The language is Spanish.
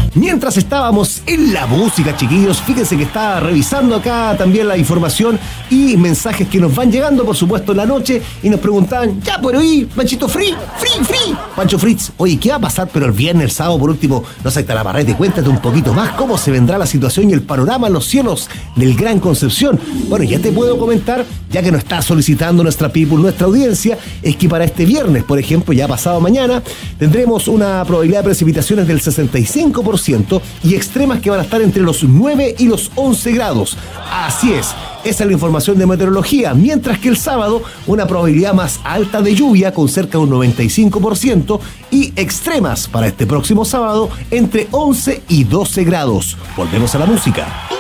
Mientras estábamos en la música, chiquillos, fíjense que estaba revisando acá también la información y mensajes que nos van llegando, por supuesto, en la noche, y nos preguntaban, ya, pero ¿y Panchito Free? Pancho Fritz, oye, ¿qué va a pasar pero el viernes, el sábado, por último? No sé, Talabarrete, cuéntate un poquito más cómo se vendrá la situación y el panorama en los cielos del Gran Concepción. Bueno, ya te puedo comentar, ya que nos está solicitando nuestra people, nuestra audiencia, es que para este viernes, por ejemplo, ya pasado mañana, tendremos una probabilidad de precipitaciones del 65% y extremas que van a estar entre los 9 y los 11 grados. Así es, esa es la información de meteorología, mientras que el sábado una probabilidad más alta de lluvia con cerca de un 95% y extremas para este próximo sábado entre 11 y 12 grados. Volvemos a la música.